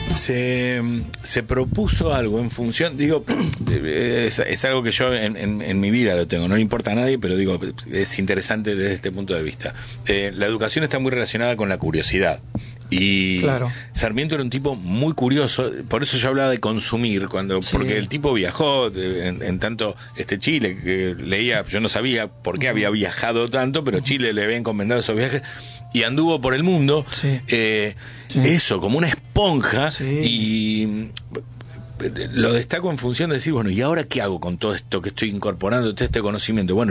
se propuso algo en función, digo, es algo que yo en mi vida lo tengo, no le importa a nadie, pero digo, es interesante desde este punto de vista. La educación está muy relacionada con la curiosidad. Y claro. Sarmiento era un tipo muy curioso, por eso yo hablaba de consumir, porque el tipo viajó en tanto Chile, que leía, yo no sabía por qué había viajado tanto, pero Chile le había encomendado esos viajes y anduvo por el mundo, eso, como una esponja, y lo destaco en función de decir, bueno, ¿y ahora qué hago con todo esto que estoy incorporando, todo este conocimiento? Bueno,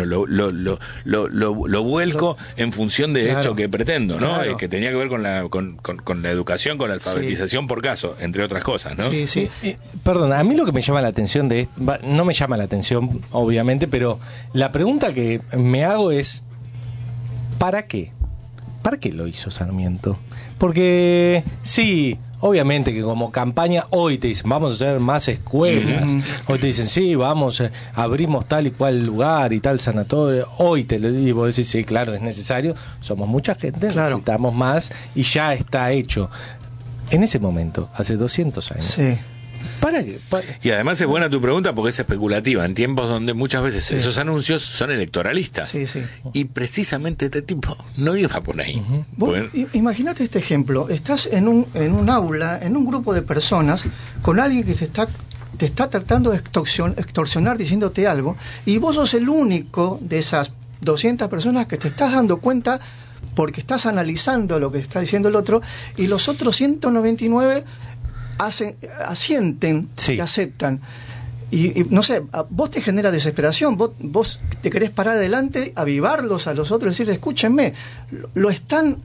lo vuelco en función de esto que pretendo, ¿no? Claro. Que tenía que ver con la educación, con la alfabetización por caso, entre otras cosas, ¿no? Sí. Perdón, a mí lo que me llama la atención de esto, no me llama la atención, obviamente, pero la pregunta que me hago es, ¿para qué? ¿Para qué lo hizo Sarmiento? Porque sí, obviamente que como campaña hoy te dicen vamos a hacer más escuelas, hoy te dicen sí, vamos, abrimos tal y cual lugar y tal sanatorio, hoy y vos decís sí, claro, es necesario, somos mucha gente, necesitamos más y ya está hecho. En ese momento, hace 200 años. ¿Para qué? Y además es buena tu pregunta porque es especulativa, en tiempos donde muchas veces esos anuncios son electoralistas. Y precisamente este tipo no iba por ahí. Imagínate este ejemplo, estás en un aula, en un grupo de personas, con alguien que te está tratando de extorsionar diciéndote algo, y vos sos el único de esas 200 personas que te estás dando cuenta porque estás analizando lo que está diciendo el otro, y los otros 199 asienten y aceptan. Y no sé, vos te genera desesperación, vos te querés parar adelante, avivarlos a los otros, decir, escúchenme, los están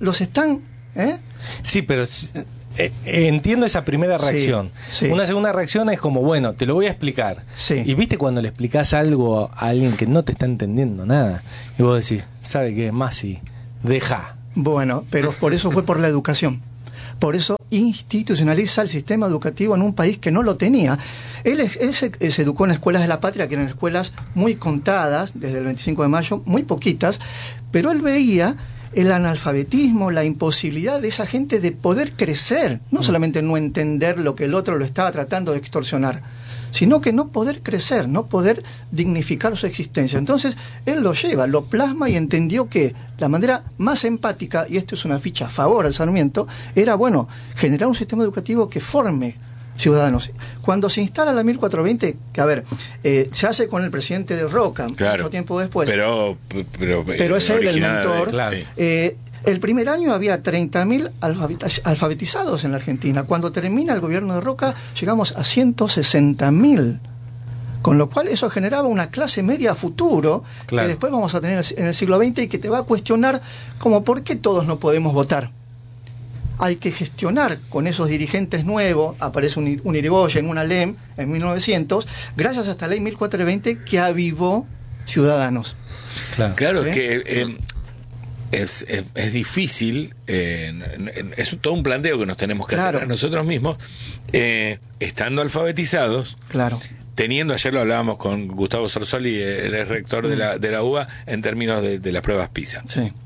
Sí, pero entiendo esa primera reacción. Una segunda reacción es como, bueno, te lo voy a explicar. Y viste cuando le explicás algo a alguien que no te está entendiendo nada, y vos decís, ¿sabe qué? Masi, deja. Bueno, pero por eso fue por la educación. Por eso institucionaliza el sistema educativo en un país que no lo tenía. Él se educó en escuelas de la patria, que eran escuelas muy contadas, desde el 25 de mayo, muy poquitas, pero él veía el analfabetismo, la imposibilidad de esa gente de poder crecer, no solamente no entender lo que el otro lo estaba tratando de extorsionar, sino que no poder crecer, no poder dignificar su existencia. Entonces, él lo lleva, lo plasma y entendió que la manera más empática, y esto es una ficha a favor al Sarmiento, era, bueno, generar un sistema educativo que forme ciudadanos. Cuando se instala la 1420, que a ver, se hace con el presidente de Roca, mucho tiempo después. Pero es él el mentor. El primer año había 30.000 alfabetizados en la Argentina. Cuando termina el gobierno de Roca, llegamos a 160.000. Con lo cual eso generaba una clase media a futuro, que después vamos a tener en el siglo XX y que te va a cuestionar como por qué todos no podemos votar. Hay que gestionar con esos dirigentes nuevos, aparece un Irigoyen, una Lem en 1900, gracias a esta ley 1420 que avivó Ciudadanos. Claro, que es difícil, es todo un planteo que nos tenemos que hacer a nosotros mismos, estando alfabetizados, teniendo, ayer lo hablábamos con Gustavo Sorsoli, el rector de la UBA, en términos de las pruebas PISA.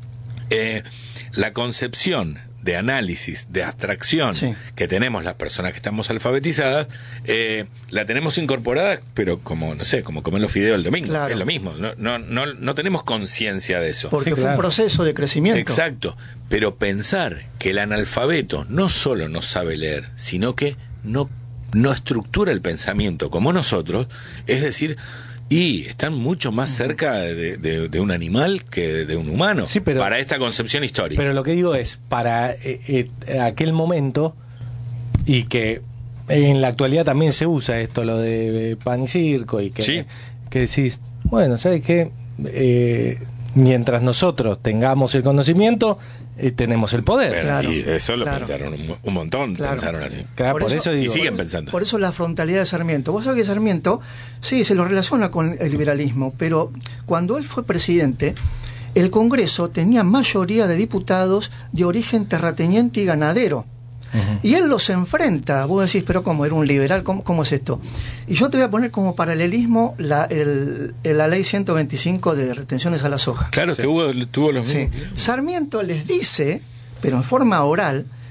La concepción de análisis, de abstracción que tenemos las personas que estamos alfabetizadas, la tenemos incorporada, pero como, no sé, como comer los fideos el domingo, es lo mismo, no tenemos conciencia de eso. Porque fue un proceso de crecimiento. Exacto, pero pensar que el analfabeto no solo no sabe leer, sino que no estructura el pensamiento como nosotros, es decir, y están mucho más cerca de un animal que de un humano, para esta concepción histórica. Pero lo que digo es, para aquel momento, y que en la actualidad también se usa esto, lo de pan y circo, y que decís, bueno, ¿sabes qué? Mientras nosotros tengamos el conocimiento, tenemos el poder. Y eso lo pensaron un montón, pensaron así. Por eso digo, y siguen pensando. Por eso la frontalidad de Sarmiento. Vos sabés que Sarmiento, sí, se lo relaciona con el liberalismo, pero cuando él fue presidente, el Congreso tenía mayoría de diputados de origen terrateniente y ganadero. Y él los enfrenta. Vos decís, pero ¿cómo? ¿Era un liberal? ¿Cómo es esto? Y yo te voy a poner como paralelismo la ley 125 de retenciones a la soja. Claro, que tuvo los mismos. Sarmiento les dice, pero en forma oral,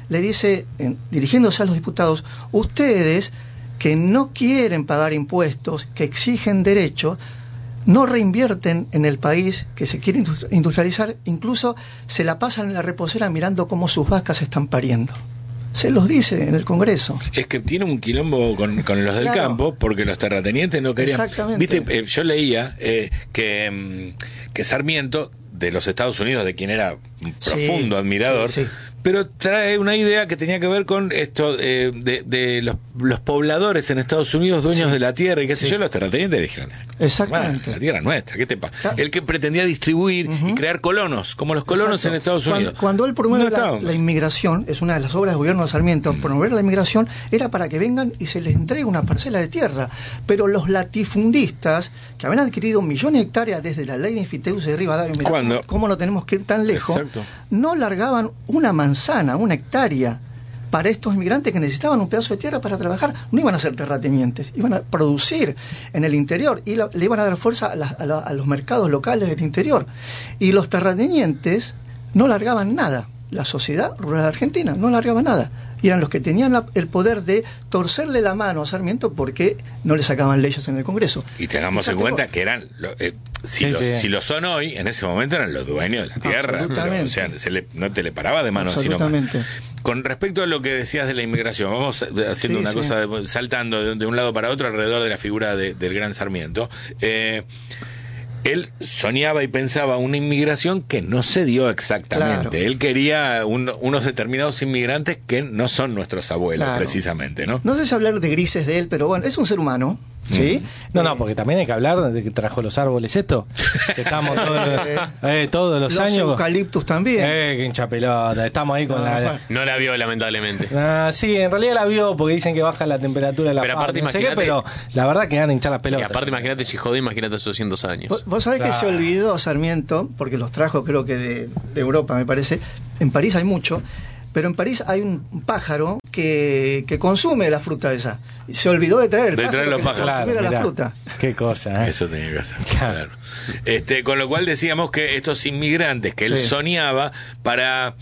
le dice, dirigiéndose a los diputados, ustedes que no quieren pagar impuestos, que exigen derechos, no reinvierten en el país, que se quiere industrializar, incluso se la pasan en la reposera mirando cómo sus vacas están pariendo. Se los dice en el Congreso. Es que tiene un quilombo con los del campo, porque los terratenientes no querían. Exactamente. Viste, yo leía que Sarmiento, de los Estados Unidos, de quien era un profundo admirador, pero trae una idea que tenía que ver con esto de los pobladores en Estados Unidos, dueños de la tierra, y qué sé yo, los terratenientes dijeron, exactamente, la tierra es nuestra, ¿qué te pasa? Claro. El que pretendía distribuir y crear colonos, como los colonos en Estados Unidos. Cuando él promueve la inmigración, es una de las obras del gobierno de Sarmiento, promover la inmigración era para que vengan y se les entregue una parcela de tierra, pero los latifundistas, que habían adquirido millones de hectáreas desde la ley de Infiteus de Rivadavia, ¿cómo no tenemos que ir tan lejos? Exacto. No largaban una manzana, una hectárea para estos inmigrantes que necesitaban un pedazo de tierra para trabajar. No iban a ser terratenientes, iban a producir en el interior y le iban a dar fuerza a los mercados locales del interior. Y los terratenientes no largaban nada. La sociedad rural argentina no largaba nada. Y eran los que tenían el poder de torcerle la mano a Sarmiento porque no le sacaban leyes en el Congreso. Y tengamos en cuenta que eran, si lo son hoy, en ese momento eran los dueños de la tierra. Pero, o sea, no te le paraba de mano. Absolutamente. Con respecto a lo que decías de la inmigración, vamos haciendo una cosa, saltando de un lado para otro alrededor de la figura del gran Sarmiento. Él soñaba y pensaba una inmigración que no se dio exactamente. Claro. Él quería unos determinados inmigrantes que no son nuestros abuelos, precisamente, ¿no? No sé si hablar de grises de él, pero bueno, es un ser humano. ¿Sí? No, porque también hay que hablar de que trajo los árboles esto, que estamos todos los años. Los eucaliptus también. Que hincha pelota, estamos ahí con la... No la vio, lamentablemente. Sí, en realidad la vio porque dicen que baja la temperatura de la aparte, no sé qué, pero la verdad que van a hinchar las pelotas. Y aparte, imagínate si jodó, imagínate hace 200 años. Vos sabés que se olvidó Sarmiento, porque los trajo creo que de Europa, me parece. En París hay mucho. Pero en París hay un pájaro que consume la fruta esa. Y se olvidó de traer el pájaro. Claro, la fruta. Qué cosa, ¿eh? Eso tenía que hacer. Claro. Con lo cual decíamos que estos inmigrantes que él soñaba para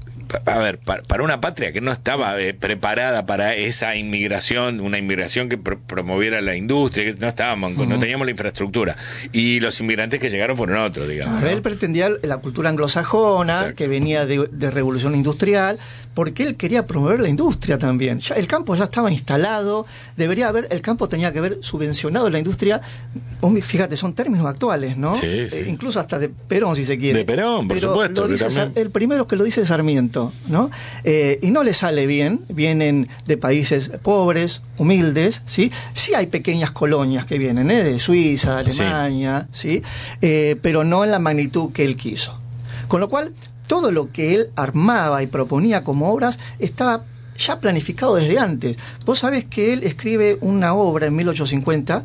una patria que no estaba preparada para esa inmigración, una inmigración que promoviera la industria, que no estábamos, no teníamos la infraestructura, y los inmigrantes que llegaron fueron otros, digamos. Él pretendía la cultura anglosajona, que venía de revolución industrial, porque él quería promover la industria también. Ya, el campo ya estaba instalado, el campo tenía que haber subvencionado la industria. Fíjate, son términos actuales, ¿no? Sí. Incluso hasta de Perón, si se quiere. De Perón, por supuesto. El primero que lo dice es Sarmiento, ¿no? Y no le sale bien, vienen de países pobres, humildes, ¿sí? Sí hay pequeñas colonias que vienen, de Suiza, de Alemania, ¿sí? Pero no en la magnitud que él quiso. Con lo cual, todo lo que él armaba y proponía como obras estaba ya planificado desde antes. Vos sabés que él escribe una obra en 1850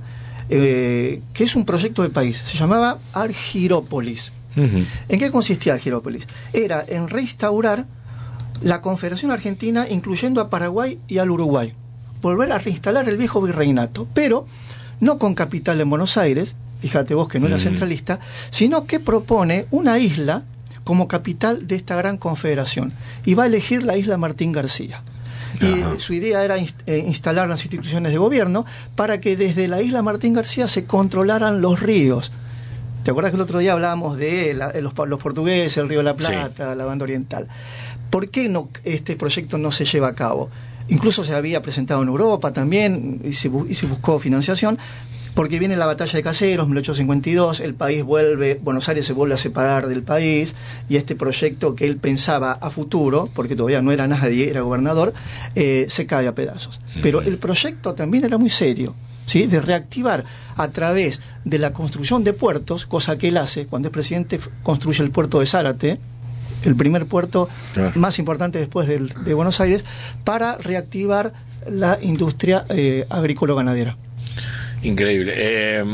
que es un proyecto de país, se llamaba Argirópolis. ¿En qué consistía Argirópolis? Era en restaurar la Confederación Argentina, incluyendo a Paraguay y al Uruguay. Volver a reinstalar el viejo virreinato, pero no con capital en Buenos Aires, fíjate vos que no era centralista, sino que propone una isla como capital de esta gran confederación. Y va a elegir la isla Martín García. Y su idea era instalar las instituciones de gobierno para que desde la isla Martín García se controlaran los ríos. ¿Te acuerdas que el otro día hablábamos de los portugueses, el río de la Plata, la banda oriental? ¿Por qué este proyecto no se lleva a cabo? Incluso se había presentado en Europa también y se buscó financiación, porque viene la batalla de Caseros, 1852, Buenos Aires se vuelve a separar del país, y este proyecto que él pensaba a futuro, porque todavía no era nadie, era gobernador, se cae a pedazos. Pero el proyecto también era muy serio, ¿sí? De reactivar a través de la construcción de puertos, cosa que él hace, cuando es presidente construye el puerto de Zárate, el primer puerto más importante después de Buenos Aires, para reactivar la industria agrícola-ganadera. Increíble.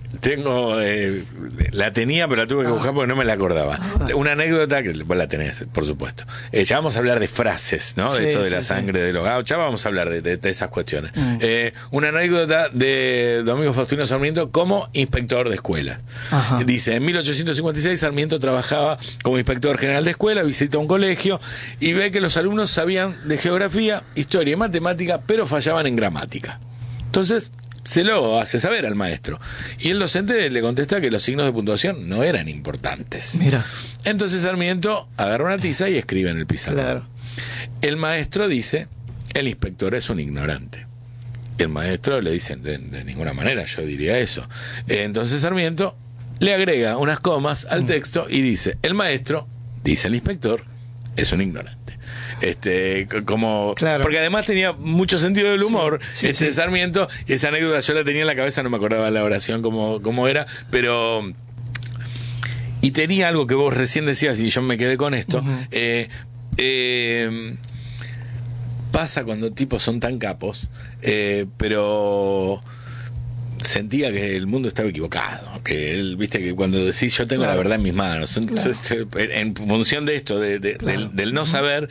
Tengo, la tenía, pero la tuve que buscar porque no me la acordaba. Una anécdota que vos la tenés, por supuesto. Ya vamos a hablar de frases, ¿no? De Sí, esto de sí, la sí. sangre de los gauchos. Ya vamos a hablar de esas cuestiones. Una anécdota de Domingo Faustino Sarmiento como inspector de escuelas. Ajá. Dice, en 1856 Sarmiento trabajaba como inspector general de escuela, visita un colegio y ve que los alumnos sabían de geografía, historia y matemática, pero fallaban en gramática. Entonces se lo hace saber al maestro. Y el docente le contesta que los signos de puntuación no eran importantes. Mira. Entonces Sarmiento agarra una tiza y escribe en el pizarrón. Claro. El maestro dice, el inspector es un ignorante. El maestro le dice, de ninguna manera yo diría eso. Entonces Sarmiento le agrega unas comas al texto y dice, el maestro, dice el inspector, es un ignorante. Como Claro. porque además tenía mucho sentido del humor, Sí, sí. Sarmiento, y esa anécdota yo la tenía en la cabeza, no me acordaba la oración cómo era, pero y tenía algo que vos recién decías y yo me quedé con esto. Pasa cuando tipos son tan capos, pero sentía que el mundo estaba equivocado, que él, viste, que cuando decís yo tengo la verdad en mis manos, en función de esto, del no saber,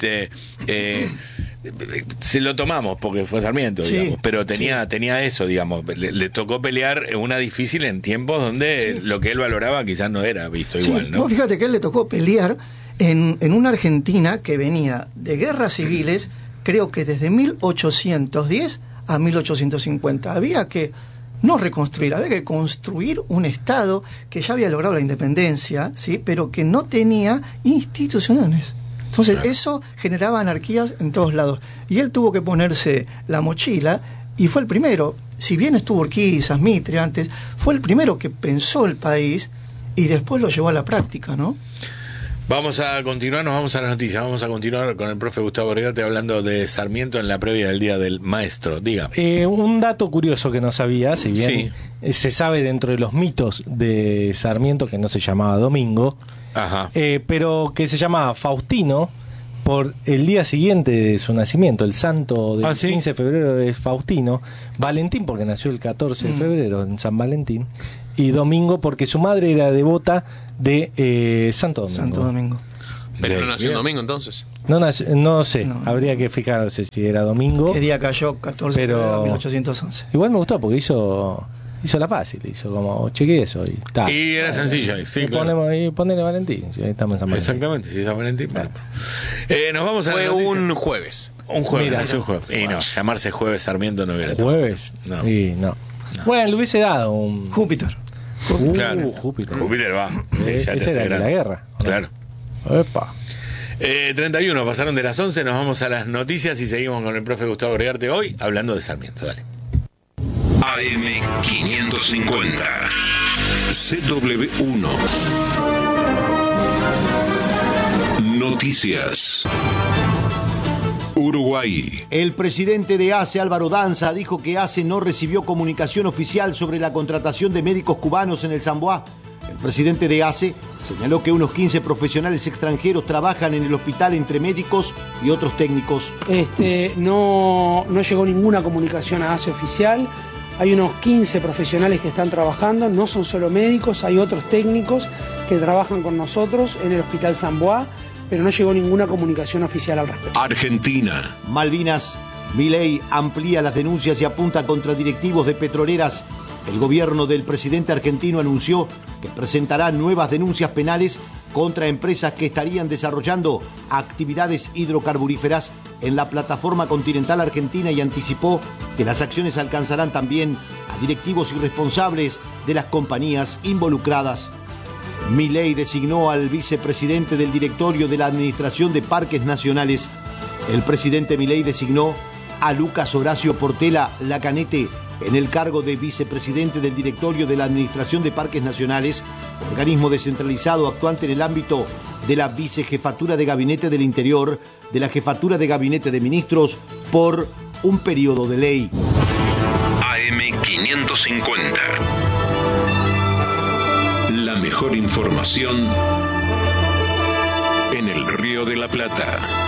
se lo tomamos porque fue Sarmiento, Sí, digamos, pero tenía eso, digamos, le tocó pelear una difícil en tiempos donde lo que él valoraba quizás no era visto Sí, igual, ¿no? vos fíjate que a él le tocó pelear en una Argentina que venía de guerras civiles, creo que desde 1810 a 1850. Había que no reconstruir, había que construir un Estado que ya había logrado la independencia, ¿sí? Pero que no tenía instituciones. Entonces eso generaba anarquías en todos lados. Y él tuvo que ponerse la mochila y fue el primero. Si bien estuvo Urquiza, Mitre antes, fue el primero que pensó el país y después lo llevó a la práctica, ¿no? Vamos a continuar, nos vamos a las noticias. Vamos a continuar con el profe Gustavo Orgarte hablando de Sarmiento en la previa del Día del Maestro. Diga. Un dato curioso que no sabía, si bien se sabe dentro de los mitos de Sarmiento que no se llamaba Domingo, Ajá. pero que se llamaba Faustino por el día siguiente de su nacimiento. El santo del 15 de febrero es Faustino. Valentín porque nació el 14 de febrero en San Valentín. Y Domingo porque su madre era devota de Santo Domingo. Santo Domingo. Pero no nació un domingo entonces. No sé, No. habría que fijarse si era domingo. ¿Qué día cayó? 14 de febrero de 1811. Igual me gustó porque hizo la fácil, hizo como chequeé eso y ta. Y era sencillo, sí, Y claro. ponemos ahí, ponele Valentín, si ahí estamos en San Valentín. Exactamente, sí, San Valentín. Bueno. Nos vamos a Fue las noticias. un jueves. Un jueves, Mira. nació un jueves. Y no, llamarse jueves Sarmiento no hubiera estado. ¿Jueves? No. Y no. Bueno, le hubiese dado un... Júpiter. Claro. Júpiter. Júpiter va. Ya te Ese hace era de grande. la guerra. ¿o no? Claro. Epa. 31, pasaron de las 11, nos vamos a las noticias y seguimos con el profe Gustavo Orgarte hoy hablando de Sarmiento. Dale. AM550 CW1 Noticias. Uruguay. El presidente de ACE, Álvaro Danza, dijo que ACE no recibió comunicación oficial sobre la contratación de médicos cubanos en el Zamboá. El presidente de ACE señaló que unos 15 profesionales extranjeros trabajan en el hospital entre médicos y otros técnicos. No llegó ninguna comunicación a ACE oficial. Hay unos 15 profesionales que están trabajando, no son solo médicos, hay otros técnicos que trabajan con nosotros en el Hospital Zamboá, pero no llegó ninguna comunicación oficial al respecto. Argentina. Malvinas. Milei amplía las denuncias y apunta contra directivos de petroleras. El gobierno del presidente argentino anunció que presentará nuevas denuncias penales contra empresas que estarían desarrollando actividades hidrocarburíferas en la plataforma continental argentina y anticipó que las acciones alcanzarán también a directivos y responsables de las compañías involucradas. Milei designó al vicepresidente del directorio de la Administración de Parques Nacionales. El presidente Milei designó a Lucas Horacio Portela Lacanete en el cargo de vicepresidente del directorio de la Administración de Parques Nacionales, organismo descentralizado actuante en el ámbito de la Vicejefatura de Gabinete del Interior, de la Jefatura de Gabinete de Ministros, por un periodo de ley. AM550. La mejor información en el Río de la Plata.